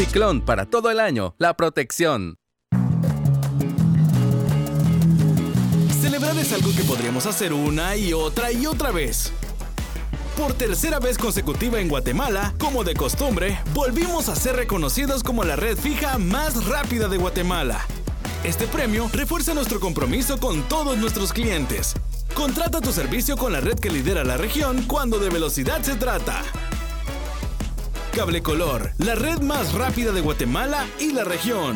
Ciclón, para todo el año, la protección. Celebrar es algo que podríamos hacer una y otra vez. Por tercera vez consecutiva en Guatemala, como de costumbre, volvimos a ser reconocidos como la red fija más rápida de Guatemala. Este premio refuerza nuestro compromiso con todos nuestros clientes. Contrata tu servicio con la red que lidera la región cuando de velocidad se trata. Cablecolor, la red más rápida de Guatemala y la región.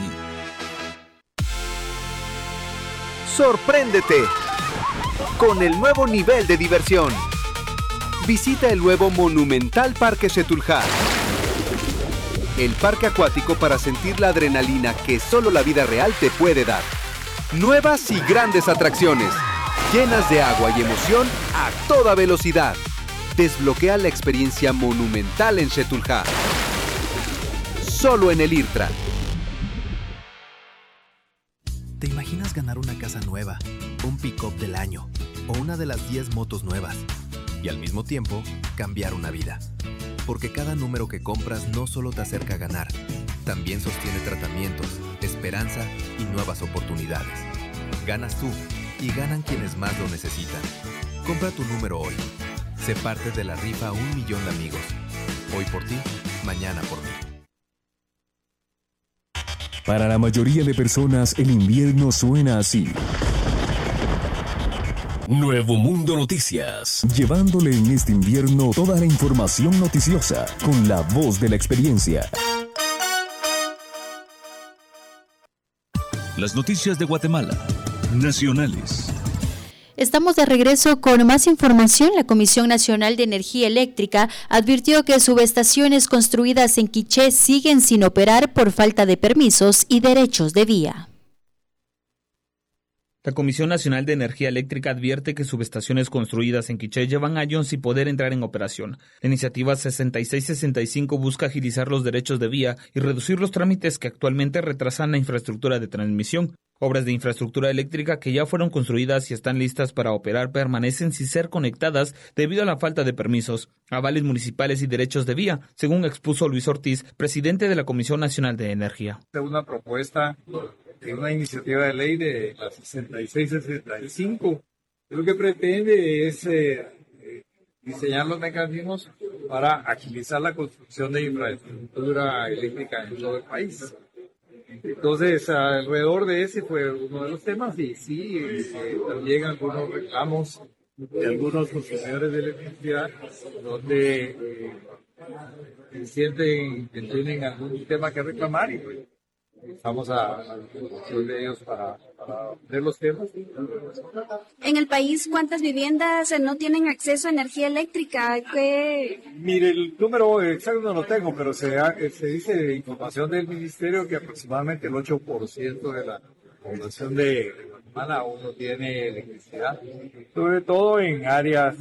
Sorpréndete con el nuevo nivel de diversión. Visita el nuevo monumental Parque Xetulhá. El parque acuático para sentir la adrenalina que solo la vida real te puede dar. Nuevas y grandes atracciones, llenas de agua y emoción a toda velocidad. Desbloquea la experiencia monumental en Xetulhá. Solo en el IRTRA. ¿Te imaginas ganar una casa nueva, un pick-up del año o una de las 10 motos nuevas? Y al mismo tiempo, cambiar una vida. Porque cada número que compras no solo te acerca a ganar, también sostiene tratamientos, esperanza y nuevas oportunidades. Ganas tú y ganan quienes más lo necesitan. Compra tu número hoy. Sé parte de la rifa 1 millón de amigos. Hoy por ti, mañana por mí. Para la mayoría de personas, el invierno suena así. Nuevo Mundo Noticias, llevándole en este invierno toda la información noticiosa con la voz de la experiencia. Las noticias de Guatemala, nacionales. Estamos de regreso con más información. La Comisión Nacional de Energía Eléctrica advirtió que subestaciones construidas en Quiché siguen sin operar por falta de permisos y derechos de vía. La Comisión Nacional de Energía Eléctrica advierte que subestaciones construidas en Quiché llevan años sin poder entrar en operación. La iniciativa 6665 busca agilizar los derechos de vía y reducir los trámites que actualmente retrasan la infraestructura de transmisión. Obras de infraestructura eléctrica que ya fueron construidas y están listas para operar permanecen sin ser conectadas debido a la falta de permisos, avales municipales y derechos de vía, según expuso Luis Ortiz, presidente de la Comisión Nacional de Energía. Una propuesta de una iniciativa de ley de la 6665. Lo que pretende es diseñar los mecanismos para agilizar la construcción de infraestructura eléctrica en todo el país. Entonces, alrededor de ese fue uno de los temas y sí, también algunos reclamos de algunos consumidores de electricidad donde sienten que tienen algún tema que reclamar y pues, estamos a disposición de ellos para ver los temas. En el país, ¿cuántas viviendas no tienen acceso a energía eléctrica? Mire, el número exacto no lo tengo, pero se dice de información del ministerio que aproximadamente el 8% de la población de Guatemala aún no tiene electricidad, sobre todo en áreas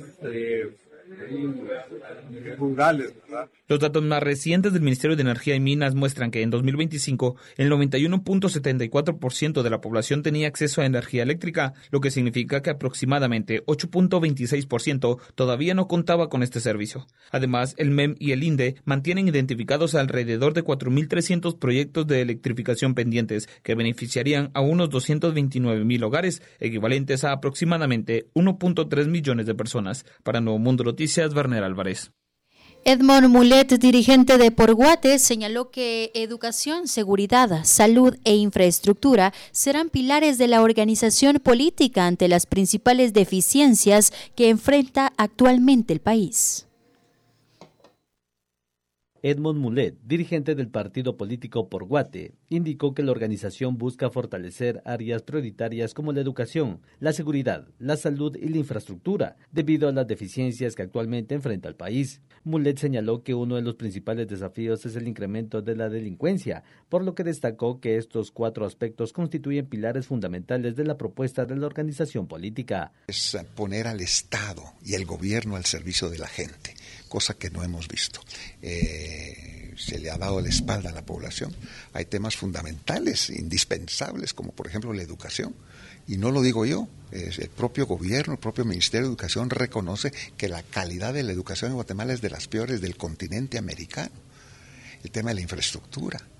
rurales, ¿verdad? Los datos más recientes del Ministerio de Energía y Minas muestran que en 2025 el 91.74% de la población tenía acceso a energía eléctrica, lo que significa que aproximadamente 8.26% todavía no contaba con este servicio. Además, el MEM y el INDE mantienen identificados alrededor de 4.300 proyectos de electrificación pendientes que beneficiarían a unos 229,000 hogares, equivalentes a aproximadamente 1.3 millones de personas. Para Nuevo Mundo Noticias, Werner Álvarez. Edmond Mulet, dirigente de Por Guate, señaló que educación, seguridad, salud e infraestructura serán pilares de la organización política ante las principales deficiencias que enfrenta actualmente el país. Edmond Mulet, dirigente del partido político Por Guate, indicó que la organización busca fortalecer áreas prioritarias como la educación, la seguridad, la salud y la infraestructura, debido a las deficiencias que actualmente enfrenta el país. Mulet señaló que uno de los principales desafíos es el incremento de la delincuencia, por lo que destacó que estos 4 aspectos constituyen pilares fundamentales de la propuesta de la organización política. Es poner al Estado y el gobierno al servicio de la gente, cosa que no hemos visto. Se le ha dado la espalda a la población. Hay temas fundamentales, indispensables, como por ejemplo la educación. Y no lo digo yo, el propio gobierno, el propio Ministerio de Educación reconoce que la calidad de la educación en Guatemala es de las peores del continente americano. El tema de la infraestructura.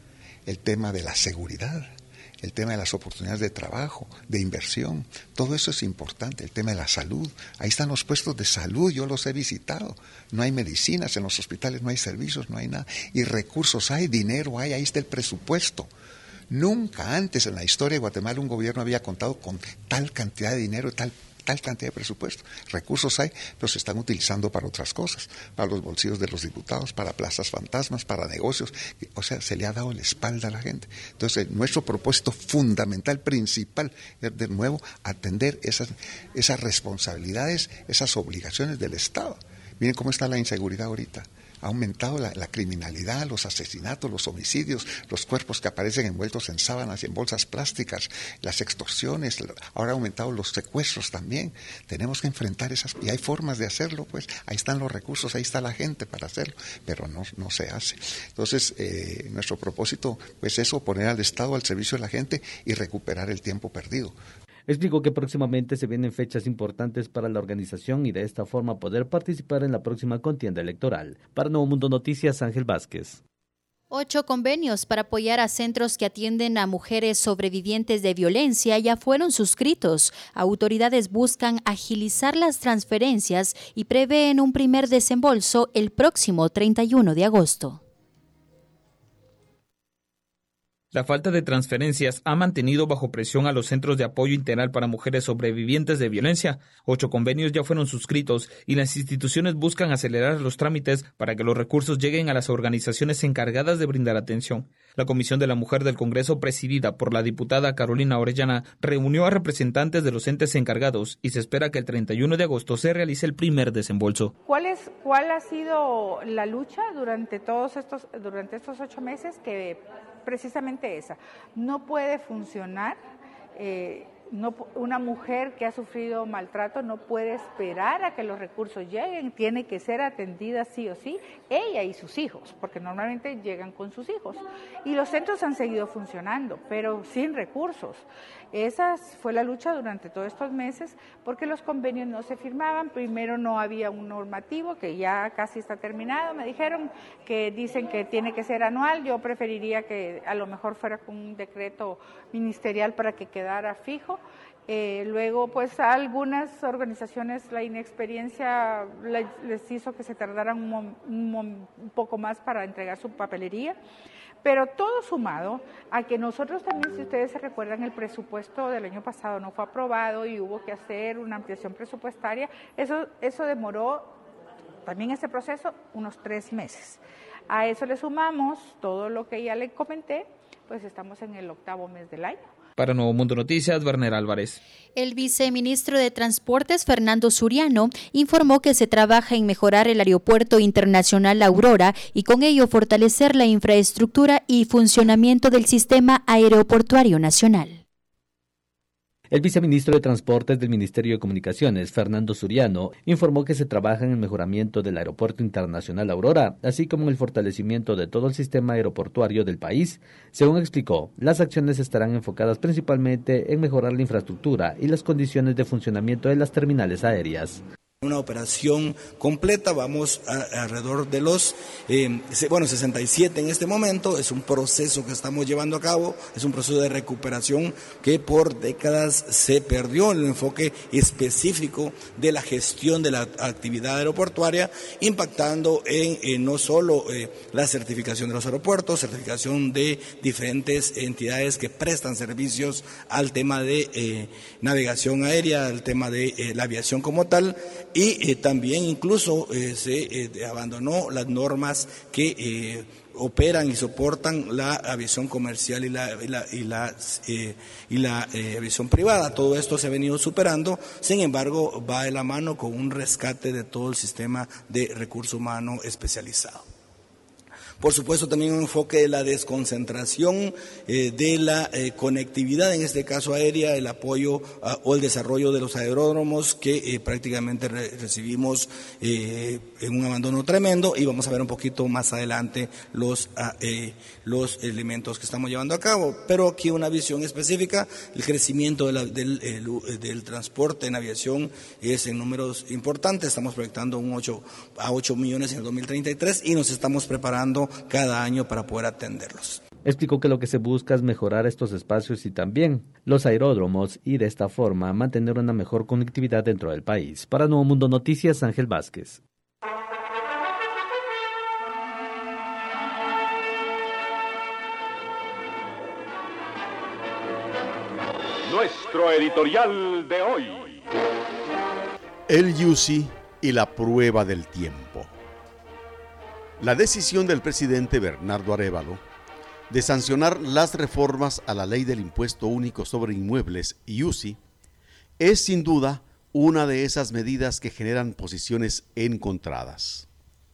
el tema de la seguridad, el tema de las oportunidades de trabajo, de inversión, todo eso es importante, el tema de la salud. Ahí están los puestos de salud, yo los he visitado. No hay medicinas en los hospitales, no hay servicios, no hay nada. Y recursos hay, dinero hay, ahí está el presupuesto. Nunca antes en la historia de Guatemala un gobierno había contado con tal cantidad de dinero, tal cantidad de presupuesto. Recursos hay, pero se están utilizando para otras cosas, para los bolsillos de los diputados, para plazas fantasmas, para negocios. O sea, se le ha dado la espalda a la gente. Entonces, nuestro propósito fundamental, principal, es de nuevo atender esas responsabilidades, esas obligaciones del Estado. Miren cómo está la inseguridad ahorita. Ha aumentado la criminalidad, los asesinatos, los homicidios, los cuerpos que aparecen envueltos en sábanas y en bolsas plásticas, las extorsiones, ahora ha aumentado los secuestros también. Tenemos que enfrentar esas, y hay formas de hacerlo, pues ahí están los recursos, ahí está la gente para hacerlo, pero no se hace. Entonces, nuestro propósito, pues eso, poner al Estado al servicio de la gente y recuperar el tiempo perdido. Explicó que próximamente se vienen fechas importantes para la organización y de esta forma poder participar en la próxima contienda electoral. Para Nuevo Mundo Noticias, Ángel Vázquez. 8 convenios para apoyar a centros que atienden a mujeres sobrevivientes de violencia ya fueron suscritos. Autoridades buscan agilizar las transferencias y prevén un primer desembolso el próximo 31 de agosto. La falta de transferencias ha mantenido bajo presión a los centros de apoyo integral para mujeres sobrevivientes de violencia. 8 convenios ya fueron suscritos y las instituciones buscan acelerar los trámites para que los recursos lleguen a las organizaciones encargadas de brindar atención. La Comisión de la Mujer del Congreso, presidida por la diputada Carolina Orellana, reunió a representantes de los entes encargados y se espera que el 31 de agosto se realice el primer desembolso. ¿Cuál ha sido la lucha durante estos 8 meses? Que precisamente esa, no puede funcionar, una mujer que ha sufrido maltrato no puede esperar a que los recursos lleguen, tiene que ser atendida sí o sí, ella y sus hijos, porque normalmente llegan con sus hijos. Y los centros han seguido funcionando, pero sin recursos. Esa fue la lucha durante todos estos meses, porque los convenios no se firmaban. Primero no había un normativo, que ya casi está terminado. Me dijeron que dicen que tiene que ser anual. Yo preferiría que a lo mejor fuera con un decreto ministerial para que quedara fijo. Luego, pues a algunas organizaciones la inexperiencia les hizo que se tardaran un poco más para entregar su papelería. Pero todo sumado a que nosotros también, si ustedes se recuerdan, el presupuesto del año pasado no fue aprobado y hubo que hacer una ampliación presupuestaria, eso demoró también ese proceso unos 3 meses. A eso le sumamos todo lo que ya le comenté, pues estamos en el 8º mes del año. Para Nuevo Mundo Noticias, Werner Álvarez. El viceministro de Transportes, Fernando Suriano, informó que se trabaja en mejorar el Aeropuerto Internacional Aurora y con ello fortalecer la infraestructura y funcionamiento del sistema aeroportuario nacional. El viceministro de Transportes del Ministerio de Comunicaciones, Fernando Suriano, informó que se trabaja en el mejoramiento del Aeropuerto Internacional Aurora, así como en el fortalecimiento de todo el sistema aeroportuario del país. Según explicó, las acciones estarán enfocadas principalmente en mejorar la infraestructura y las condiciones de funcionamiento de las terminales aéreas. Una operación completa, vamos alrededor de los 67 en este momento. Es un proceso que estamos llevando a cabo, es un proceso de recuperación que por décadas se perdió el enfoque específico de la gestión de la actividad aeroportuaria, impactando en no solo la certificación de los aeropuertos, certificación de diferentes entidades que prestan servicios al tema de navegación aérea, al tema de la aviación como tal, y también incluso se abandonó las normas que operan y soportan la aviación comercial y la aviación privada. Todo esto se ha venido superando, sin embargo va de la mano con un rescate de todo el sistema de recurso humano especializado. Por supuesto, también un enfoque de la desconcentración, de la conectividad, en este caso aérea, el apoyo o el desarrollo de los aeródromos que prácticamente recibimos en un abandono tremendo, y vamos a ver un poquito más adelante los elementos que estamos llevando a cabo. Pero aquí una visión específica, el crecimiento del transporte en aviación es en números importantes. Estamos proyectando 8 millones en el 2033 y nos estamos preparando cada año para poder atenderlos. Explicó que lo que se busca es mejorar estos espacios y también los aeródromos y de esta forma mantener una mejor conectividad dentro del país. Para Nuevo Mundo Noticias, Ángel Vázquez. Nuestro editorial de hoy. El YUSI y la prueba del tiempo. La decisión del presidente Bernardo Arévalo de sancionar las reformas a la ley del impuesto único sobre inmuebles, YUSI, es sin duda una de esas medidas que generan posiciones encontradas.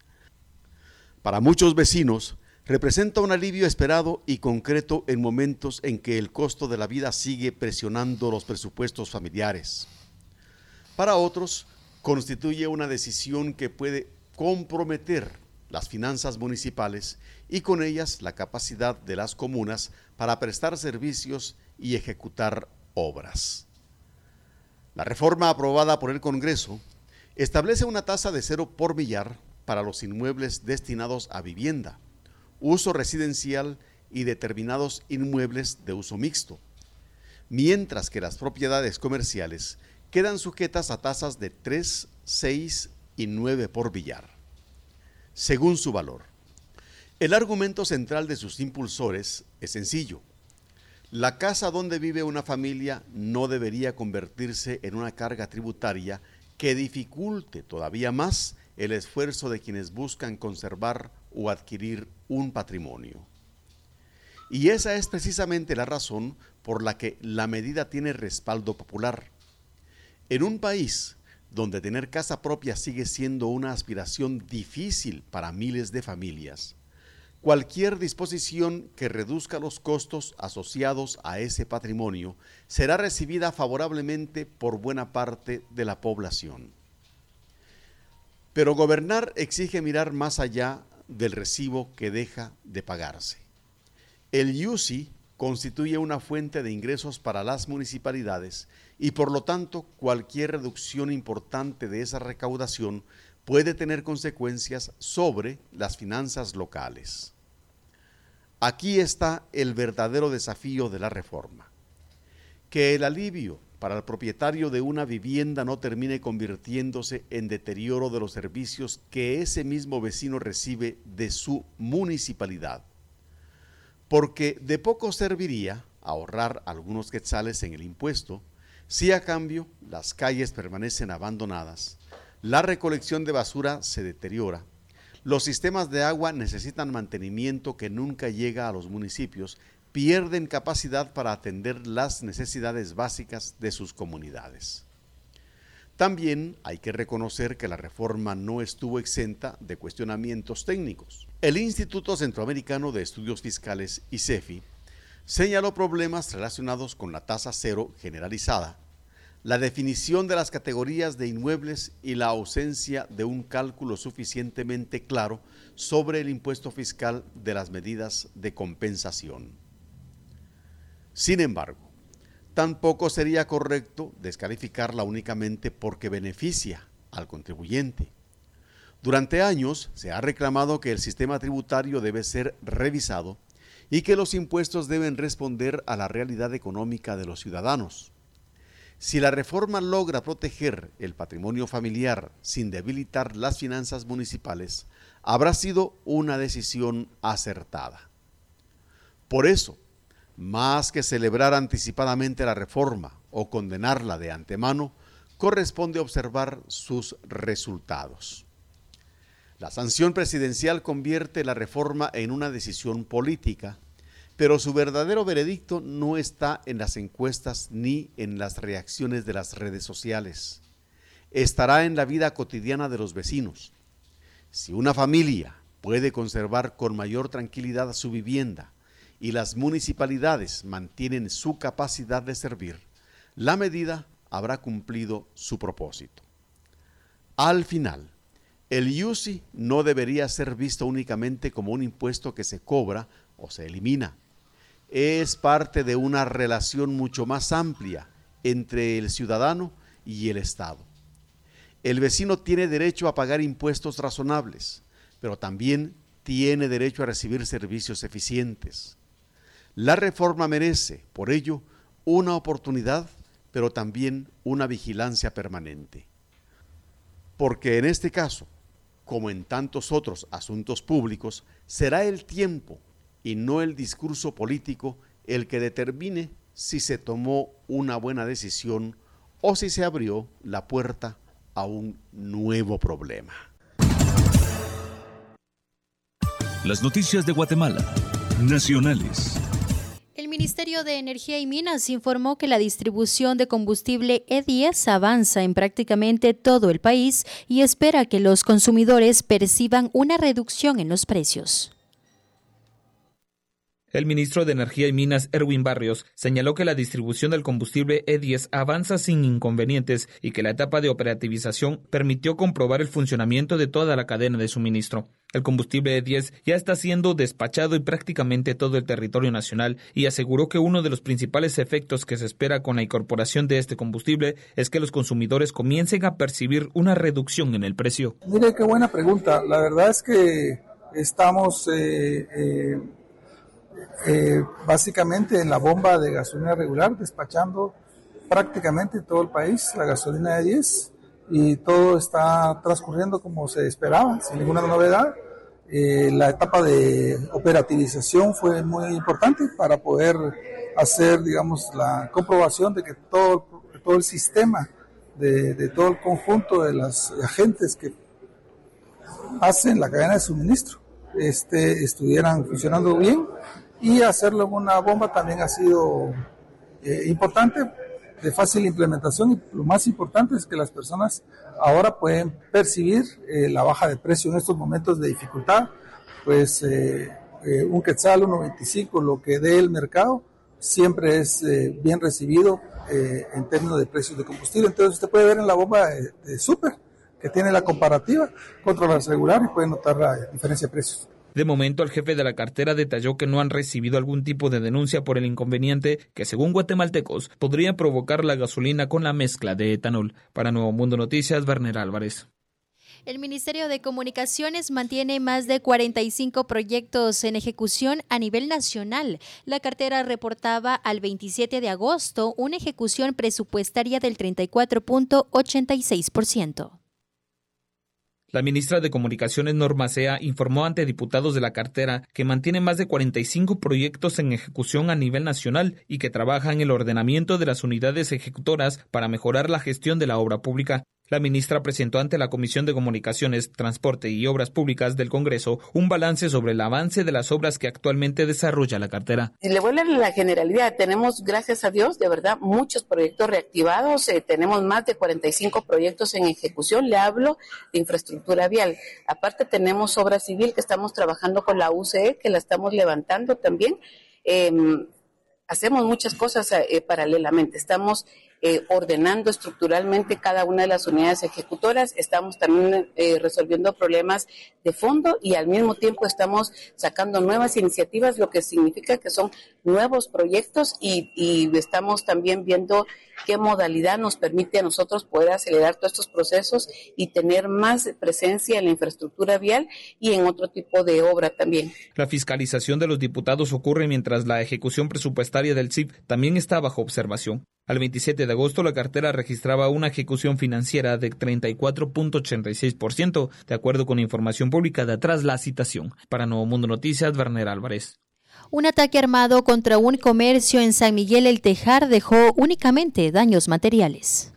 Para muchos vecinos, representa un alivio esperado y concreto en momentos en que el costo de la vida sigue presionando los presupuestos familiares. Para otros, constituye una decisión que puede comprometer las finanzas municipales y con ellas la capacidad de las comunas para prestar servicios y ejecutar obras. La reforma aprobada por el Congreso establece una tasa de 0 por millar para los inmuebles destinados a vivienda, uso residencial y determinados inmuebles de uso mixto, mientras que las propiedades comerciales quedan sujetas a tasas de 3, 6 y 9 por millar, según su valor. El argumento central de sus impulsores es sencillo. La casa donde vive una familia no debería convertirse en una carga tributaria que dificulte todavía más el esfuerzo de quienes buscan conservar o adquirir un patrimonio. Y esa es precisamente la razón por la que la medida tiene respaldo popular. En un país donde tener casa propia sigue siendo una aspiración difícil para miles de familias, cualquier disposición que reduzca los costos asociados a ese patrimonio será recibida favorablemente por buena parte de la población. Pero gobernar exige mirar más allá del recibo que deja de pagarse. El YUSI constituye una fuente de ingresos para las municipalidades y por lo tanto cualquier reducción importante de esa recaudación puede tener consecuencias sobre las finanzas locales. Aquí está el verdadero desafío de la reforma. Que el alivio para el propietario de una vivienda no termine convirtiéndose en deterioro de los servicios que ese mismo vecino recibe de su municipalidad. Porque de poco serviría ahorrar algunos quetzales en el impuesto si a cambio las calles permanecen abandonadas, la recolección de basura se deteriora, los sistemas de agua necesitan mantenimiento que nunca llega a los municipios, pierden capacidad para atender las necesidades básicas de sus comunidades. También hay que reconocer que la reforma no estuvo exenta de cuestionamientos técnicos. El Instituto Centroamericano de Estudios Fiscales, ICEFI, señaló problemas relacionados con la tasa cero generalizada, la definición de las categorías de inmuebles y la ausencia de un cálculo suficientemente claro sobre el impuesto fiscal de las medidas de compensación. Sin embargo, tampoco sería correcto descalificarla únicamente porque beneficia al contribuyente. Durante años se ha reclamado que el sistema tributario debe ser revisado y que los impuestos deben responder a la realidad económica de los ciudadanos. Si la reforma logra proteger el patrimonio familiar sin debilitar las finanzas municipales, habrá sido una decisión acertada. Por eso, más que celebrar anticipadamente la reforma o condenarla de antemano, corresponde observar sus resultados. La sanción presidencial convierte la reforma en una decisión política, pero su verdadero veredicto no está en las encuestas ni en las reacciones de las redes sociales. Estará en la vida cotidiana de los vecinos. Si una familia puede conservar con mayor tranquilidad su vivienda y las municipalidades mantienen su capacidad de servir, la medida habrá cumplido su propósito. Al final, el YUSI no debería ser visto únicamente como un impuesto que se cobra o se elimina. Es parte de una relación mucho más amplia entre el ciudadano y el Estado. El vecino tiene derecho a pagar impuestos razonables, pero también tiene derecho a recibir servicios eficientes. La reforma merece, por ello, una oportunidad, pero también una vigilancia permanente. Porque en este caso, como en tantos otros asuntos públicos, será el tiempo y no el discurso político el que determine si se tomó una buena decisión o si se abrió la puerta a un nuevo problema. Las noticias de Guatemala, nacionales. El Ministerio de Energía y Minas informó que la distribución de combustible E10 avanza en prácticamente todo el país y espera que los consumidores perciban una reducción en los precios. El ministro de Energía y Minas, Erwin Barrios, señaló que la distribución del combustible E10 avanza sin inconvenientes y que la etapa de operativización permitió comprobar el funcionamiento de toda la cadena de suministro. El combustible E10 ya está siendo despachado en prácticamente todo el territorio nacional y aseguró que uno de los principales efectos que se espera con la incorporación de este combustible es que los consumidores comiencen a percibir una reducción en el precio. Mire, qué buena pregunta. La verdad es que estamos básicamente en la bomba de gasolina regular, despachando prácticamente todo el país la gasolina de 10 y todo está transcurriendo como se esperaba, sin ninguna novedad. La etapa de operativización fue muy importante para poder hacer, digamos, la comprobación de que todo el sistema, de todo el conjunto de los agentes que hacen la cadena de suministro estuvieran funcionando bien. Y hacerlo en una bomba también ha sido importante, de fácil implementación, y lo más importante es que las personas ahora pueden percibir la baja de precio en estos momentos de dificultad, pues un quetzal, 1.25, lo que dé el mercado, siempre es bien recibido en términos de precios de combustible. Entonces usted puede ver en la bomba de súper, que tiene la comparativa contra la regular, y puede notar la diferencia de precios. De momento, el jefe de la cartera detalló que no han recibido algún tipo de denuncia por el inconveniente que, según guatemaltecos, podría provocar la gasolina con la mezcla de etanol. Para Nuevo Mundo Noticias, Werner Álvarez. El Ministerio de Comunicaciones mantiene más de 45 proyectos en ejecución a nivel nacional. La cartera reportaba al 27 de agosto una ejecución presupuestaria del 34.86%. La ministra de Comunicaciones, Norma Sea, informó ante diputados de la cartera que mantiene más de 45 proyectos en ejecución a nivel nacional y que trabaja en el ordenamiento de las unidades ejecutoras para mejorar la gestión de la obra pública. La ministra presentó ante la Comisión de Comunicaciones, Transporte y Obras Públicas del Congreso un balance sobre el avance de las obras que actualmente desarrolla la cartera. Le voy a leer la generalidad. Tenemos, gracias a Dios, de verdad, muchos proyectos reactivados. Tenemos más de 45 proyectos en ejecución. Le hablo de infraestructura vial. Aparte, tenemos obra civil que estamos trabajando con la UCE, que la estamos levantando también. Hacemos muchas cosas paralelamente. Estamos ordenando estructuralmente cada una de las unidades ejecutoras, estamos también resolviendo problemas de fondo y al mismo tiempo estamos sacando nuevas iniciativas, lo que significa que son nuevos proyectos y estamos también viendo qué modalidad nos permite a nosotros poder acelerar todos estos procesos y tener más presencia en la infraestructura vial y en otro tipo de obra también. La fiscalización de los diputados ocurre mientras la ejecución presupuestaria del CIP también está bajo observación. Al 27 de agosto, la cartera registraba una ejecución financiera de 34.86%, de acuerdo con información publicada tras la citación. Para Nuevo Mundo Noticias, Werner Álvarez. Un ataque armado contra un comercio en San Miguel El Tejar dejó únicamente daños materiales.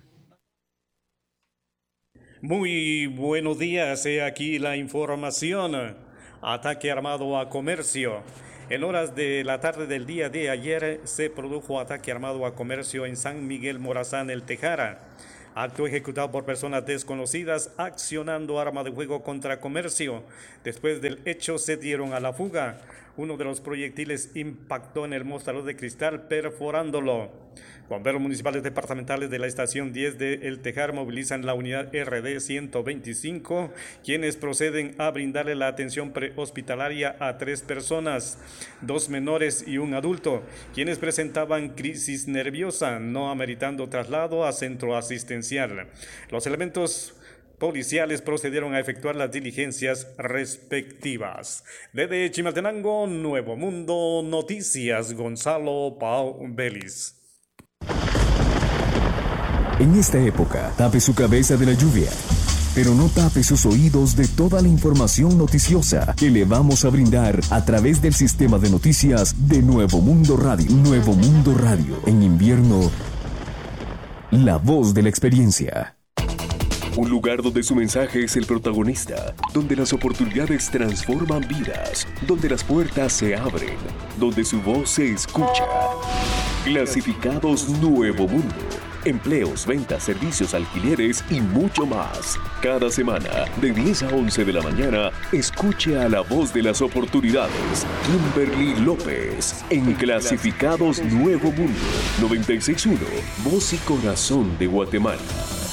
Muy buenos días, he aquí la información. Ataque armado a comercio. En horas de la tarde del día de ayer se produjo ataque armado a comercio en San Miguel Morazán El Tejara. Acto ejecutado por personas desconocidas accionando arma de fuego contra comercio. Después del hecho se dieron a la fuga. Uno de los proyectiles impactó en el mostrador de cristal perforándolo. Bomberos municipales departamentales de la estación 10 de El Tejar movilizan la unidad RD 125, quienes proceden a brindarle la atención prehospitalaria a 3 personas, 2 menores y un adulto, quienes presentaban crisis nerviosa, no ameritando traslado a centro asistencial. Los elementos policiales procedieron a efectuar las diligencias respectivas. Desde Chimaltenango, Nuevo Mundo Noticias, Gonzalo Pau Vélez. En esta época, tape su cabeza de la lluvia, pero no tape sus oídos de toda la información noticiosa que le vamos a brindar a través del sistema de noticias de Nuevo Mundo Radio. Nuevo Mundo Radio. En invierno, la voz de la experiencia. Un lugar donde su mensaje es el protagonista, donde las oportunidades transforman vidas, donde las puertas se abren, donde su voz se escucha. Clasificados Nuevo Mundo. Empleos, ventas, servicios, alquileres y mucho más. Cada semana, de 10 a 11 de la mañana, escuche a la voz de las oportunidades, Kimberly López, en Clasificados Nuevo Mundo, 96.1, Voz y Corazón de Guatemala.